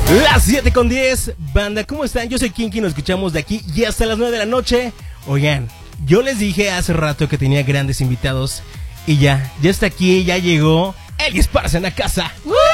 Las 7:10, banda, ¿cómo están? Yo soy Kinky, nos escuchamos de aquí y hasta las 9 de la noche. Oigan, yo les dije hace rato que tenía grandes invitados y ya está aquí, ya llegó Eli Esparza en la casa.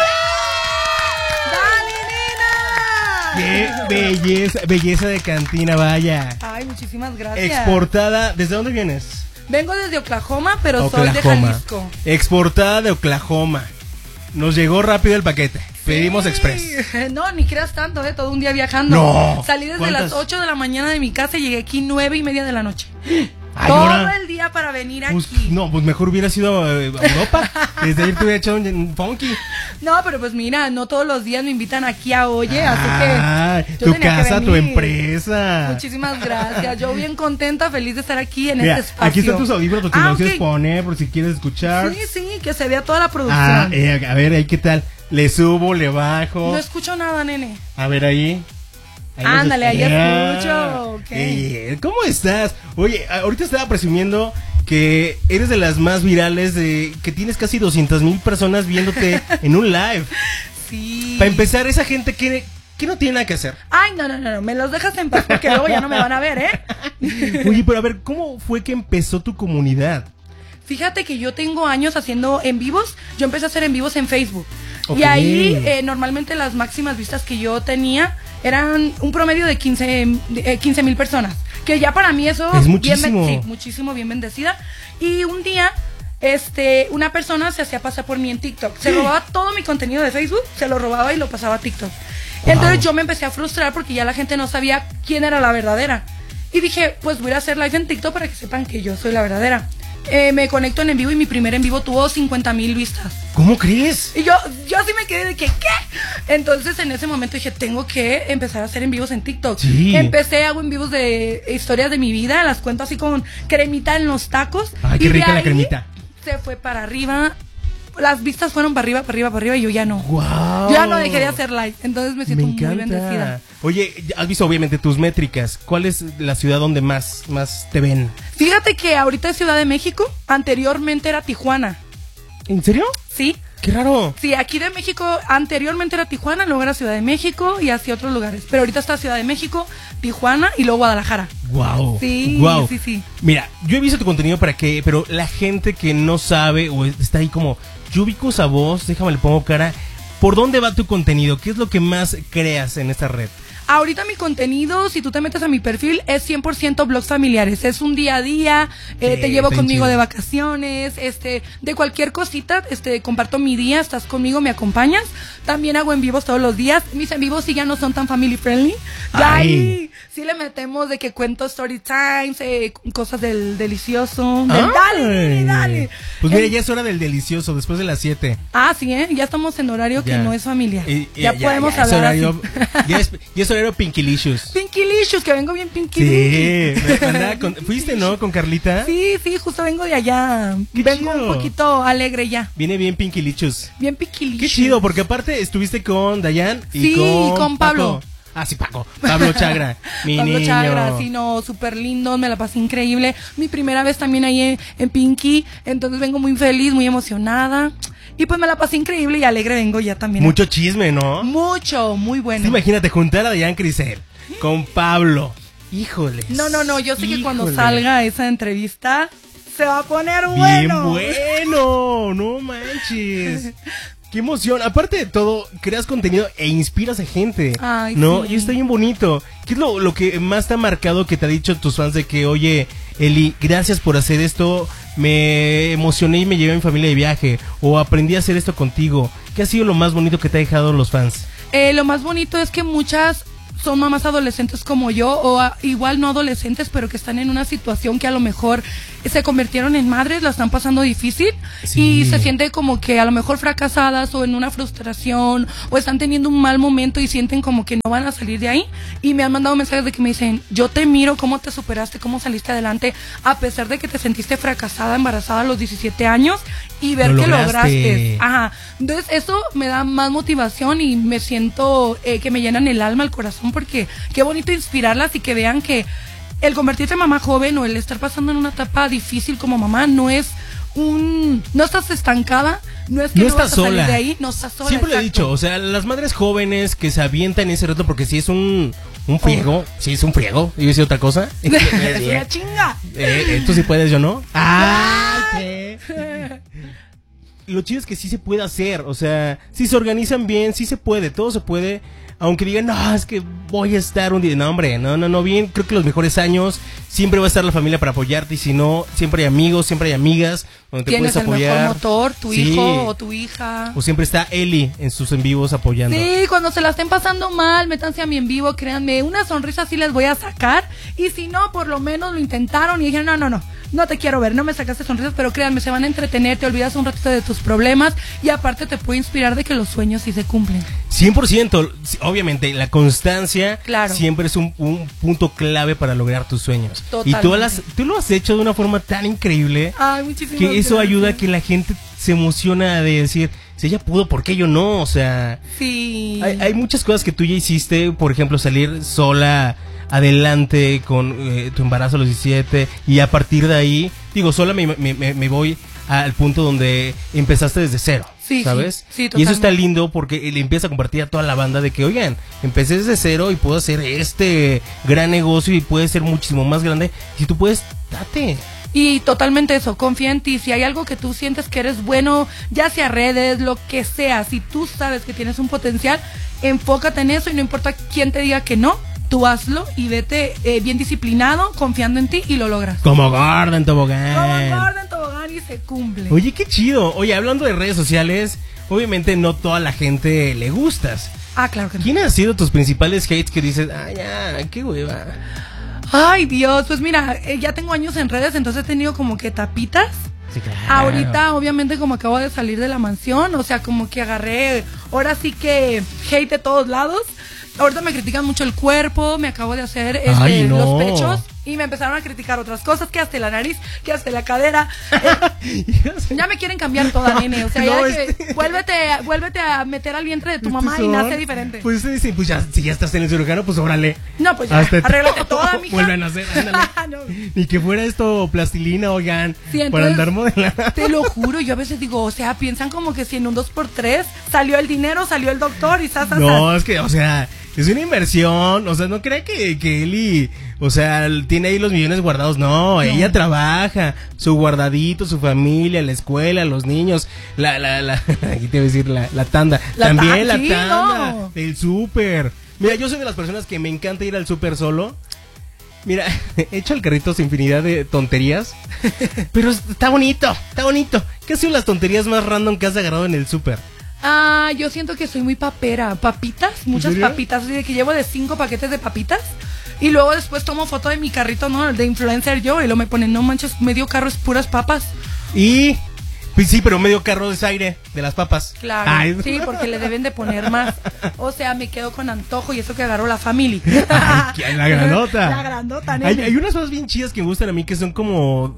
¡Dale, nena! ¡Qué belleza de cantina, vaya! Ay, muchísimas gracias. Exportada, ¿desde dónde vienes? Vengo desde Oklahoma, pero soy de Jalisco. Exportada de Oklahoma. Nos llegó rápido el paquete. Pedimos express. No, ni creas tanto, todo un día viajando. No. Salí desde las 8 de la mañana de mi casa y llegué aquí 9:30 de la noche. Ay, todo ahora, el día para venir pues, aquí. No, pues mejor hubiera sido a Europa. Desde ahí te hubiera echado un funky. No, pero pues mira, no todos los días me invitan aquí a Oye, así que tu casa, tu empresa. Muchísimas gracias. Yo bien contenta, feliz de estar aquí en Mira, este espacio. aquí están tus audífonos porque no los okay. poner por si quieres escuchar. Sí, que se vea toda la producción. A ver, ahí qué tal. Le subo, le bajo. No escucho nada, nene. A ver, ahí. Ándale, ahí escucho. Okay. ¿Cómo estás? Oye, ahorita estaba presumiendo que eres de las más virales, que tienes casi 200,000 personas viéndote en un live. Sí. Para empezar, esa gente que no tiene nada que hacer. Ay, no, me los dejas en paz porque luego ya no me van a ver, ¿eh? Oye, pero a ver, ¿cómo fue que empezó tu comunidad? Fíjate que yo tengo años haciendo en vivos. Yo empecé a hacer en vivos en Facebook. Okay. Y ahí normalmente las máximas vistas que yo tenía eran un promedio de 15,000 personas. Que ya para mí eso es muchísimo. Sí, muchísimo, bien bendecida. Y un día una persona se hacía pasar por mí en TikTok. Se robaba todo mi contenido de Facebook, se lo robaba y lo pasaba a TikTok. Wow. Entonces yo me empecé a frustrar porque ya la gente no sabía quién era la verdadera. Y dije, pues voy a hacer live en TikTok para que sepan que yo soy la verdadera. Me conecto en vivo y mi primer en vivo tuvo 50,000 vistas. ¿Cómo crees? Y yo así me quedé de que, ¿qué? Entonces en ese momento dije, tengo que empezar a hacer en vivos en TikTok. Sí. Hago en vivos de historias de mi vida, las cuento así con cremita en los tacos. Ay, qué rica la cremita. Se fue para arriba. Las vistas fueron para arriba y yo ya no. Wow. Yo ya no dejé de hacer live. Entonces me siento muy bendecida. Oye, has visto obviamente tus métricas. ¿Cuál es la ciudad donde más te ven? Fíjate que ahorita es Ciudad de México. Anteriormente era Tijuana. ¿En serio? Sí. Qué raro. Sí, aquí de México anteriormente era Tijuana, luego era Ciudad de México y así otros lugares. Pero ahorita está Ciudad de México, Tijuana y luego Guadalajara. Wow. Sí, wow. Sí. Mira, yo he visto tu contenido pero la gente que no sabe o está ahí como, yo ubico esa voz, déjame le pongo cara. ¿Por dónde va tu contenido? ¿Qué es lo que más creas en esta red? Ahorita mi contenido, si tú te metes a mi perfil, es 100% blogs familiares. Es un día a día, te llevo conmigo chido. De vacaciones, de cualquier cosita, comparto mi día, estás conmigo, me acompañas. También hago en vivos todos los días. Mis en vivos sí ya no son tan family friendly. Ya ahí sí le metemos de que cuento story times, cosas del delicioso. Dale. Pues mira, ya es hora del delicioso, después de las 7. Sí, ya estamos en horario que no es familiar. Ya podemos hablar horario, ya es horario Pinkilicious. Pinkilicious, que vengo bien Pinkilicious. Sí, ¿fuiste, no? ¿Con Carlita? Sí, justo vengo de allá. Vengo un poquito alegre ya. Viene bien Pinkilicious. Bien Pinkilicious. Qué chido, porque aparte estuviste con Dayan y con Pablo. Sí, Pablo Chagra, mi Pablo niño. Chagra, sí, no, súper lindo, me la pasé increíble. Mi primera vez también ahí en Pinky, entonces vengo muy feliz, muy emocionada. Y pues me la pasé increíble y alegre vengo ya también. Mucho chisme, ¿no? Mucho, muy bueno. Sí, imagínate juntar a Dayan Crisel con Pablo. Híjoles. No, yo sé que cuando salga esa entrevista se va a poner bueno. Bien bueno, no manches. Qué emoción. Aparte de todo, creas contenido e inspiras a gente. Ay, ¿no? sí. Y está bien bonito. ¿Qué es lo que más te ha marcado que te ha dicho tus fans de que, oye, Eli, gracias por hacer esto, me emocioné y me llevé a mi familia de viaje, o aprendí a hacer esto contigo? ¿Qué ha sido lo más bonito que te ha dejado los fans? Lo más bonito es que muchas son mamás adolescentes como yo, o igual no adolescentes, pero que están en una situación que a lo mejor se convirtieron en madres, la están pasando difícil, y se sienten como que a lo mejor fracasadas o en una frustración, o están teniendo un mal momento y sienten como que no van a salir de ahí, y me han mandado mensajes de que me dicen, yo te miro cómo te superaste, cómo saliste adelante, a pesar de que te sentiste fracasada, embarazada a los 17 años, y ver que lograste. Ajá. Entonces eso me da más motivación y me siento que me llenan el alma, el corazón, porque qué bonito inspirarlas y que vean que el convertirte en mamá joven o el estar pasando en una etapa difícil como mamá no es no estás estancada, no es que no no vas estás a salir sola. de ahí, no estás sola. Siempre lo he exacto. dicho, o sea, las madres jóvenes que se avientan en ese reto, porque si es un friego, sí es un friego, iba a decir otra cosa. Es una chinga. Tú sí puedes, yo no. Lo chido es que sí se puede hacer, o sea, si se organizan bien, sí se puede, todo se puede. Aunque digan, no, es que voy a estar un día. No, hombre, no, bien. Creo que los mejores años siempre va a estar la familia para apoyarte. Y si no, siempre hay amigos, siempre hay amigas donde te puedes apoyar. Tienes el mejor motor, tu Sí. hijo o tu hija. O siempre está Eli en sus en vivos apoyando. Sí, cuando se la estén pasando mal, métanse a mi en vivo, créanme, una sonrisa sí les voy a sacar. Y si no, por lo menos lo intentaron y dijeron, no te quiero ver, no me sacaste sonrisas, pero créanme, se van a entretener, te olvidas un ratito de tus problemas y aparte te puede inspirar de que los sueños sí se cumplen. 100%, obviamente, la constancia Claro. siempre es un punto clave para lograr tus sueños. Totalmente. Y tú lo has hecho de una forma tan increíble Ay, muchísimas que eso gracias. ayuda a que la gente se emociona de decir, si ella pudo, ¿por qué yo no? O sea, Sí. hay muchas cosas que tú ya hiciste, por ejemplo, salir sola adelante con tu embarazo a los 17 y a partir de ahí, digo, sola me voy al punto donde empezaste desde cero, Sí, ¿sabes? sí, y eso está totalmente. lindo porque le empieza a compartir a toda la banda de que, oigan, empecé desde cero y puedo hacer este gran negocio y puede ser muchísimo más grande. Si tú puedes, date. Y totalmente eso, confía en ti. Si hay algo que tú sientes que eres bueno, ya sea redes, lo que sea, si tú sabes que tienes un potencial, enfócate en eso y no importa quién te diga que no, tú hazlo y vete bien disciplinado, confiando en ti y lo logras. Como Gordon Tobogán. Como Gordon Tobogán y se cumple. Oye, qué chido. Oye, hablando de redes sociales, obviamente no toda la gente le gustas. Ah, claro que no. ¿Quién han sido tus principales hates que dices, ya, qué hueva? Ay, Dios, pues mira, ya tengo años en redes, entonces he tenido como que tapitas. Sí, claro. Ahorita, obviamente, como acabo de salir de la mansión, o sea, como que agarré, ahora sí que hate de todos lados. Ahorita me critican mucho el cuerpo, me acabo de hacer Ay, no. los pechos y me empezaron a criticar otras cosas, que hasta la nariz, que hasta la cadera. Ya me quieren cambiar toda, nene, o sea, No, ya que vuélvete a meter al vientre de tu mamá y nace diferente. Pues sí, pues ya, si ya estás en el cirujano, pues órale. No, pues ya, arréglate toda, mija. Vuelven a hacer, ándale. No. Ni que fuera esto plastilina, oigan, Sí, para entonces, andar modelando. te lo juro, yo a veces digo, o sea, piensan como que si en un 2x3 salió el dinero, salió el doctor y No, es que, o sea, es una inversión. O sea, no crea que Eli, o sea, tiene ahí los millones guardados. No, ella trabaja, su guardadito, su familia, la escuela, los niños, aquí te voy a decir la tanda. También la sí, tanda, no. el súper. Mira, yo soy de las personas que me encanta ir al súper solo. Mira, he hecho al carrito infinidad de tonterías, pero está bonito. ¿Qué han sido las tonterías más random que has agarrado en el súper? Ah, yo siento que soy muy papera. Papitas, muchas serio? papitas. Así de que llevo de 5 paquetes de papitas. Y luego después tomo foto de mi carrito, ¿no? De influencer yo. Y luego me ponen, no manches, medio carro es puras papas. Y pues sí, pero medio carro de aire de las papas. Claro, Ay. sí, porque le deben de poner más. O sea, me quedo con antojo y eso que agarró la familia. Ay, la grandota. La grandota, nene. Hay unas cosas bien chidas que me gustan a mí que son como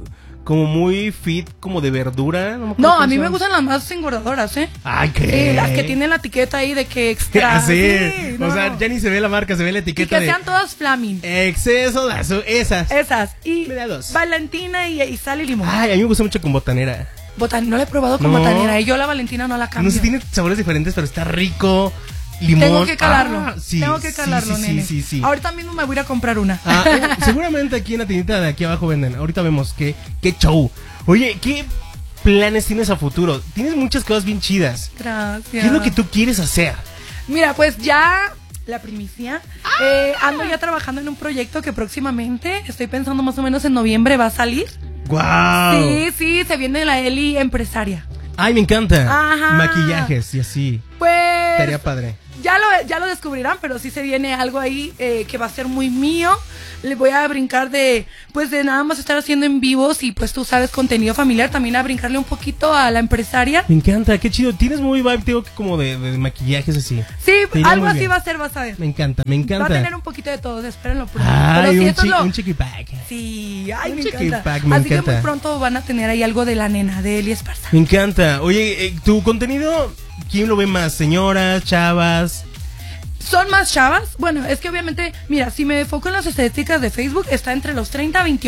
muy fit, como de verdura. No, me acuerdo No, a cómo mí se me llaman. gustan las más engordadoras, ¿eh? Ay, ¿qué? Las que tienen la etiqueta ahí de que extra. Sí, no, o sea, no. ya ni se ve la marca, se ve la Y etiqueta que de sean todas flaming. exceso de azúcar, esas. Esas. Y Me da dos. Valentina y sal y limón. Ay, a mí me gusta mucho con botanera. No la he probado con No. botanera. Y yo la Valentina no la cambio. No sé, tiene sabores diferentes, pero está rico. Limón. Tengo que calarlo. Sí, Tengo que calarlo, sí, nene. Sí. Ahorita mismo me voy a ir a comprar una. Seguramente aquí en la tiendita de aquí abajo venden. Ahorita vemos qué show. Oye, ¿qué planes tienes a futuro? Tienes muchas cosas bien chidas. Gracias. ¿Qué es lo que tú quieres hacer? Mira, pues ya la primicia. Ando ya trabajando en un proyecto que próximamente, estoy pensando más o menos en noviembre, va a salir. ¡Guau! Sí, se viene la Eli empresaria. Ay, me encanta. Ajá. Maquillajes y así. Pues Estaría padre. ya lo descubrirán, pero sí se viene algo ahí que va a ser muy mío. Le voy a brincar de nada más estar haciendo en vivos y pues tú sabes, contenido familiar, también a brincarle un poquito a la empresaria. Me encanta, qué chido. Tienes muy vibe, tengo que como de maquillajes así. Sí, Te iría algo muy así bien. va a ser, vas a ver. Me encanta. Va a tener un poquito de todo, espérenlo pronto. Ay, Pero sí, esto es un chiqui pack. Sí, ay, Un me chiqui encanta. pack, me Así que encanta. muy pronto van a tener ahí algo de la nena, de Eli Esparza. Me encanta. Oye, tu contenido, ¿quién lo ve más? ¿Señoras, chavas? ¿Son más chavas? Bueno, es que obviamente, mira, si me enfoco en las estadísticas de Facebook, está entre los 30 a 28.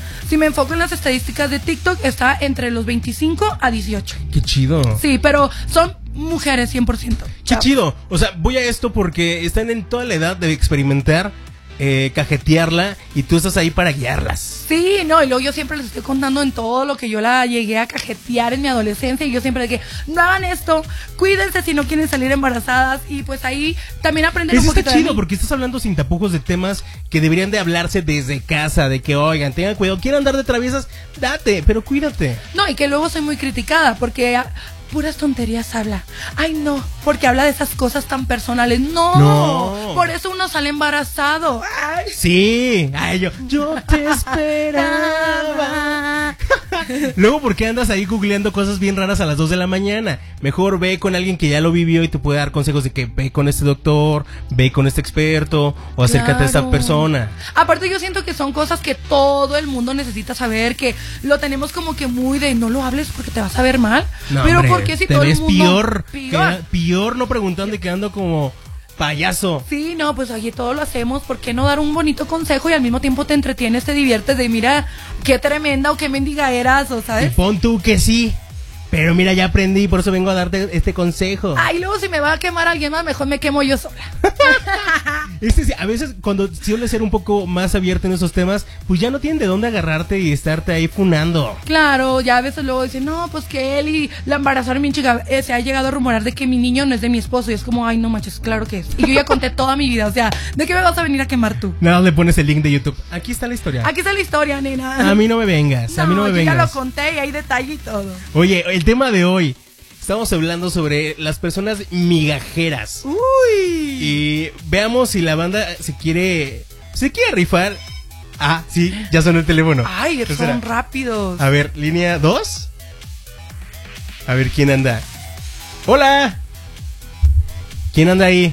si me enfoco en las estadísticas de TikTok, está entre los 25 a 18. Qué chido. Sí, pero son mujeres 100%. Qué chido. O sea, voy a esto porque están en toda la edad de experimentar, cajetearla, y tú estás ahí para guiarlas. Sí, no, y luego yo siempre les estoy contando en todo lo que yo la llegué a cajetear en mi adolescencia, y yo siempre de que no hagan esto, cuídense si no quieren salir embarazadas, y pues ahí también aprender un Eso poquito está chido de mí. porque estás hablando sin tapujos de temas que deberían de hablarse desde casa, de que oigan, tengan cuidado, quieren andar de traviesas, date, pero cuídate. No, y que luego soy muy criticada porque puras tonterías habla. Ay, no, porque habla de esas cosas tan personales. No. Por eso uno sale embarazado. Ay. Sí, ay, yo te esperaba. Luego, ¿por qué andas ahí googleando cosas bien raras a las 2 de la mañana? Mejor ve con alguien que ya lo vivió y te puede dar consejos de que ve con este doctor, ve con este experto, o acércate a esta persona. Aparte, yo siento que son cosas que todo el mundo necesita saber, que lo tenemos como que muy de no lo hables porque te vas a ver mal. No, pero hombre, porque si te todo el ves mundo peor no preguntando y quedando como payaso. Sí, no, pues oye, todo lo hacemos, ¿por qué no dar un bonito consejo y al mismo tiempo te entretienes, te diviertes de mira qué tremenda o qué mendiga eras, o sabes? Y pon tú que sí, pero mira, ya aprendí, por eso vengo a darte este consejo. Ay, luego si me va a quemar alguien más, mejor me quemo yo sola. Sí, a veces cuando suele ser un poco más abierto en esos temas, pues ya no tienen de dónde agarrarte y estarte ahí funando. Claro, ya a veces luego dicen, no, pues que él y la embarazaron bien chica. Se ha llegado a rumorar de que mi niño no es de mi esposo, y es como, ay, no manches, claro que es. Y yo ya conté toda mi vida, o sea, ¿de qué me vas a venir a quemar tú? Nada, le pones el link de YouTube. Aquí está la historia. Aquí está la historia, nena. A mí no me vengas, a mí no me yo vengas. ya lo conté y hay detalle y todo. Oye, el tema de hoy, estamos hablando sobre las personas migajeras. Uy. Y veamos si la banda se quiere rifar. Ah, sí, ya sonó el teléfono. Ay, son rápidos. A ver, línea 2. A ver, ¿quién anda? ¡Hola! ¿Quién anda ahí?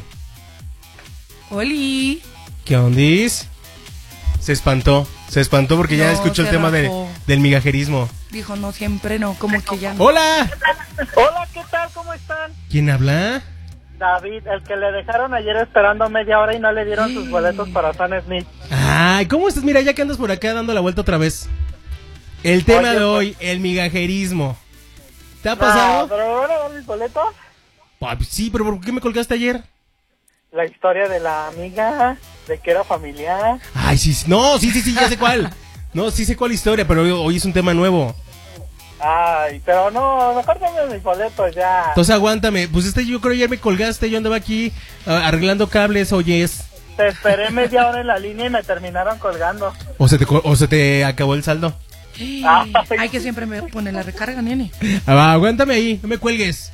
Oli. ¿Qué ondis? Se espantó porque ya escuchó el tema del migajerismo. Dijo, no, siempre no, como que ya no. ¡Hola! Hola, ¿qué tal? ¿Cómo están? ¿Quién habla? David, el que le dejaron ayer esperando media hora y no le dieron sus boletos para Sam Smith. Ay, ¿cómo estás? Mira, ya que andas por acá dando la vuelta otra vez. El tema de hoy, el migajerismo. ¿Te ha pasado? ¿Pero me van a dar mis boletos? Sí, pero ¿por qué me colgaste ayer? La historia de la amiga, de que era familiar. Ay, sí, no, sí, ya sé cuál. No, sí sé cuál historia, pero hoy es un tema nuevo. Ay, pero no, mejor denme mis boletos ya. Entonces aguántame, pues yo creo ayer me colgaste, yo andaba aquí arreglando cables, oyes. Te esperé media hora en la línea y me terminaron colgando. ¿O se te acabó el saldo? Ay, que siempre me pone la recarga, nene. Aguántame ahí, no me cuelgues.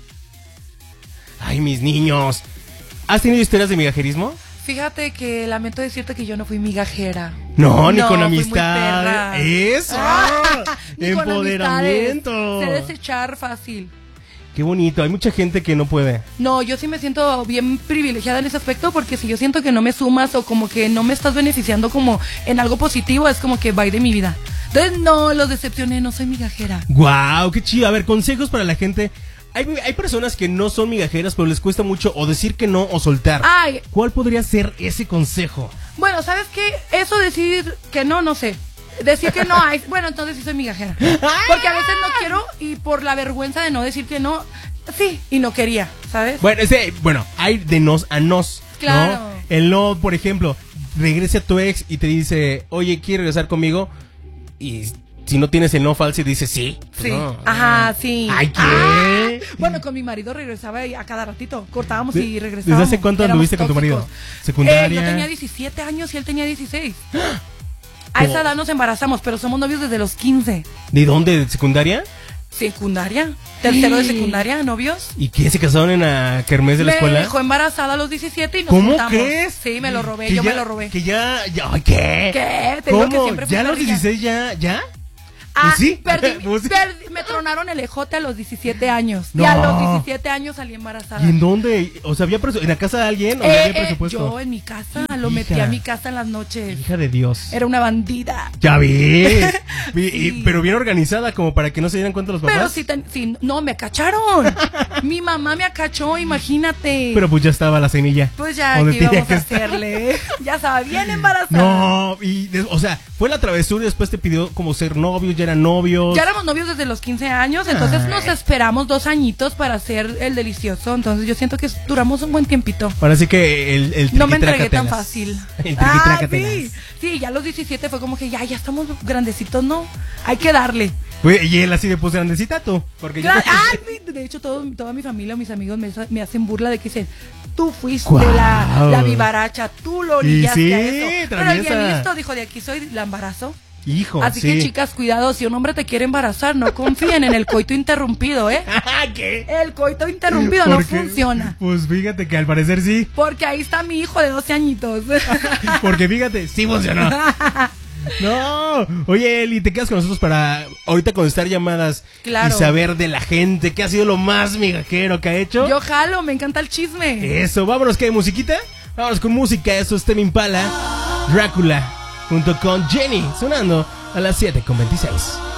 Ay, mis niños. ¿Has tenido historias de migajerismo? Fíjate que lamento decirte que yo no fui migajera. No, ni con fui amistad. muy perra. Eso. Ni con Empoderamiento. amistades. Sé desechar fácil. Qué bonito, hay mucha gente que no puede. No, yo sí me siento bien privilegiada en ese aspecto, porque si yo siento que no me sumas o como que no me estás beneficiando como en algo positivo, es como que bye de mi vida. Entonces no, los decepcioné, no soy migajera. Guau, qué chido. A ver, consejos para la gente. Hay personas que no son migajeras, pero les cuesta mucho o decir que no o soltar. Ay. ¿Cuál podría ser ese consejo? Bueno, ¿sabes qué? Eso decir que no sé. Decir que no hay, bueno, entonces sí soy migajera. Porque a veces no quiero y por la vergüenza de no decir que no, sí, y no quería, ¿sabes? Bueno, hay de nos a nos, claro. ¿no? El no, por ejemplo, regrese a tu ex y te dice, oye, ¿quieres regresar conmigo? Y si no tienes el no falso y dices sí. Sí, no. ajá, sí. Ay, ¿qué? Bueno, con mi marido regresaba a cada ratito, cortábamos y regresábamos. ¿Desde hace cuánto anduviste con tu marido? ¿Secundaria? Yo tenía 17 años y él tenía 16. A esa edad nos embarazamos, pero somos novios desde los 15. ¿De dónde? ¿De secundaria? ¿Secundaria? ¿Tercero de secundaria, novios? ¿Y qué? ¿Se casaron en la kermés de la escuela? Me dejó embarazada a los 17 y nos ¿Cómo juntamos. crees? Sí, me lo robé, Que me lo robé. Que ya, ay, ¿qué? ¿Qué? Te digo que ¿Cómo? siempre fui ¿Ya a los perrilla. 16 ya? Ah, ¿Sí? perdí, me tronaron el ejote a los 17 años. No. Y a los 17 años salí embarazada. ¿Y en dónde? O sea, ¿en la casa de alguien o había presupuesto? Yo en mi casa, lo metí a mi casa en las noches. Hija de Dios. Era una bandida. Ya vi. Sí. Pero bien organizada, como para que no se dieran cuenta los papás. Pero sí, no, me cacharon. Mi mamá me acachó, imagínate. Pero pues ya estaba la semilla. Pues ya, ¿qué íbamos a hacerle? Ya estaba bien embarazada. No, o sea, fue la travesura y después te pidió como ser novios, ya eran novios. Ya éramos novios desde los 15 años, entonces nos esperamos 2 añitos para hacer el delicioso. Entonces yo siento que duramos un buen tiempito. Parece que el no me entregué tan fácil. Sí, ya a los 17 fue como que ya estamos grandecitos, ¿no? Hay que darle. Y él así de pues grandecita tú. Porque de hecho, toda mi familia, mis amigos me hacen burla de que dicen, tú fuiste la vivaracha, tú lo orillaste a eso. Pero el bien listo dijo, de aquí soy, la embarazo. Hijo, así que chicas, cuidado, si un hombre te quiere embarazar, no confíen en el coito interrumpido, ¿eh? ¿Qué? El coito interrumpido no funciona. Pues fíjate que al parecer sí. Porque ahí está mi hijo de 12 añitos. Porque fíjate, sí funcionó. No, oye Eli, te quedas con nosotros para ahorita contestar llamadas y saber de la gente qué ha sido lo más migajero que ha hecho. Yo jalo, me encanta el chisme. Eso, vámonos, ¿qué hay musiquita? Vámonos con música, eso es Tame Impala, Drácula, junto con Jenny, sonando a las 7:26.